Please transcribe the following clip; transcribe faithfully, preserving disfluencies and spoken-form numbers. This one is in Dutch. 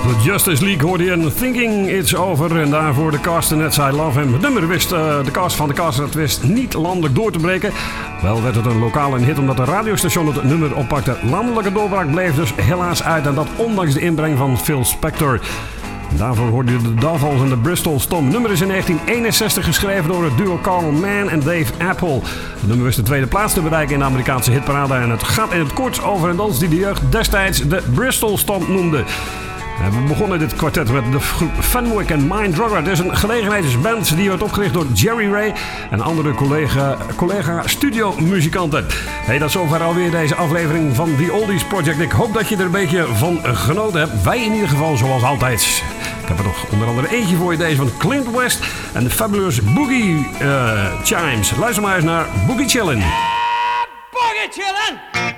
De Justice League hoorde je in Thinking It's Over. En daarvoor de Castanets, I Love Him. Het nummer wist, uh, de cast van de Castanets wist niet landelijk door te breken. Wel werd het een lokale hit omdat de radiostation het nummer oppakte. Landelijke doorbraak bleef dus helaas uit. En dat ondanks de inbreng van Phil Spector. Daarvoor hoorde je de Davos en de Bristol Stomp. Het nummer is in negentien eenenzestig geschreven door het duo Carl Mann en Dave Apple. Het nummer wist de tweede plaats te bereiken in de Amerikaanse hitparade. En het gaat in het kort over een dans die de jeugd destijds de Bristol Stomp noemde. We begonnen dit kwartet met de groep Fenwick en Mind Drugger. Het is een gelegenheidsband die werd opgericht door Jerry Ray en andere collega, collega studiomuzikanten. Hey, dat is zover alweer deze aflevering van The Oldies Project. Ik hoop dat je er een beetje van genoten hebt. Wij in ieder geval, zoals altijd. Ik heb er nog onder andere eentje voor je, deze van Clint West en de Fabulous Boogie uh, Chimes. Luister maar eens naar Boogie Chillin'. Boogie Chillin'!